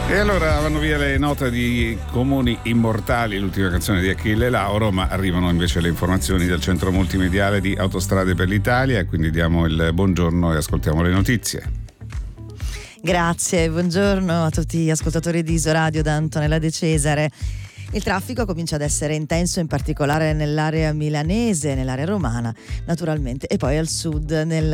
E allora vanno via le note di Comuni Immortali, l'ultima canzone di Achille Lauro, ma arrivano invece le informazioni dal centro multimediale di Autostrade per l'Italia, e quindi diamo il buongiorno e ascoltiamo le notizie. Grazie, buongiorno a tutti gli ascoltatori di Isoradio da Antonella De Cesare. Il traffico comincia ad essere intenso, in particolare nell'area milanese, nell'area romana naturalmente, e poi al sud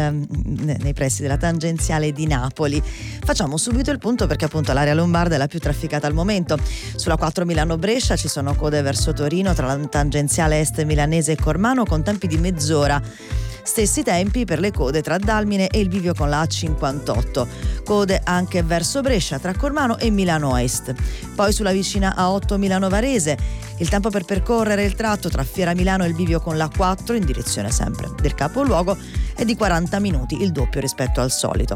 nei pressi della tangenziale di Napoli. Facciamo subito il punto perché appunto l'area lombarda è la più trafficata al momento. Sulla 4 Milano-Brescia ci sono code verso Torino tra la tangenziale est milanese e Cormano con tempi di mezz'ora. Stessi tempi per le code tra Dalmine e il bivio con la A58. Code anche verso Brescia tra Cormano e Milano Est. Poi sulla vicina A8 Milano Varese, il tempo per percorrere il tratto tra Fiera Milano e il bivio con la A4 in direzione sempre del capoluogo è di 40 minuti, il doppio rispetto al solito.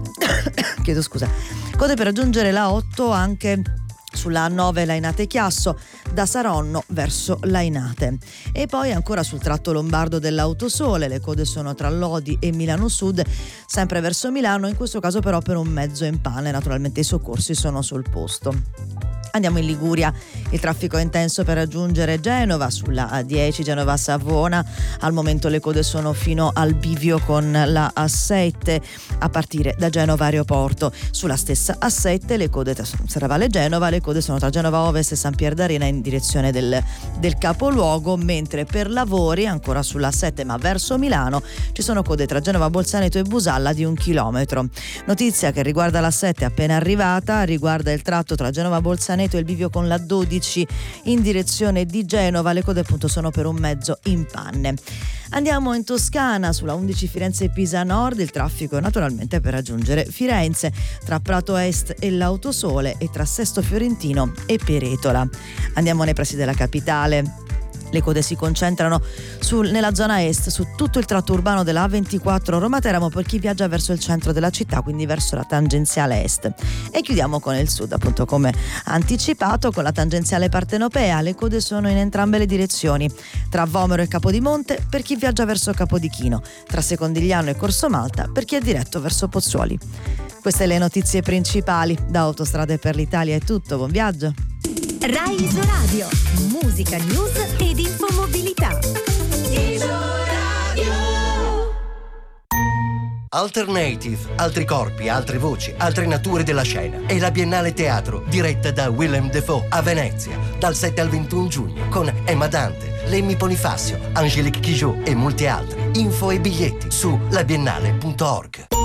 Chiedo scusa. Code per raggiungere la A8 anche sulla A9 Lainate-Chiasso da Saronno verso Lainate. E poi ancora sul tratto lombardo dell'Autosole le code sono tra Lodi e Milano Sud, sempre verso Milano, in questo caso però per un mezzo in pane. Naturalmente i soccorsi sono sul posto. Andiamo in Liguria, il traffico è intenso per raggiungere Genova sulla A10 Genova-Savona, al momento le code sono fino al bivio con la A7 a partire da Genova Aeroporto. Sulla stessa A7 le code tra Serravalle Genova, le code sono tra Genova Ovest e San Pier d'Arena in direzione del capoluogo, mentre per lavori ancora sulla A7 ma verso Milano ci sono code tra Genova Bolzaneto e Busalla di 1 chilometro. Notizia che riguarda la A7 appena arrivata, riguarda il tratto tra Genova Bolzaneto e il bivio con la 12 in direzione di Genova, le code appunto sono per un mezzo in panne. Andiamo in Toscana, sulla 11 Firenze-Pisa Nord, il traffico è naturalmente per raggiungere Firenze, tra Prato Est e l'Autosole e tra Sesto Fiorentino e Peretola. Andiamo nei pressi della capitale. Le code si concentrano nella zona est, su tutto il tratto urbano della A24 Roma-Teramo per chi viaggia verso il centro della città, quindi verso la tangenziale est. E chiudiamo con il sud, appunto come anticipato, con la tangenziale partenopea. Le code sono in entrambe le direzioni, tra Vomero e Capodimonte per chi viaggia verso Capodichino, tra Secondigliano e Corso Malta per chi è diretto verso Pozzuoli. Queste le notizie principali. Da Autostrade per l'Italia è tutto, buon viaggio! Rai Isoradio, musica, news ed infomobilità. Isoradio. Alternative, altri corpi, altre voci, altre nature della scena. È la Biennale Teatro, diretta da Willem Dafoe a Venezia, dal 7 al 21 giugno, con Emma Dante, Lemmy Bonifacio, Angélique Kidjo e molti altri. Info e biglietti su labiennale.org.